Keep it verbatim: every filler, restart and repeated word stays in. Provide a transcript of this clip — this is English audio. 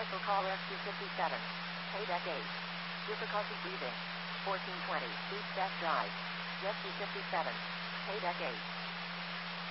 Cancel call S two fifty-seven. Pay deck eight. Difficulty breathing. fourteen twenty. East Deck Drive. Jet two fifty-seven. Pay deck eight.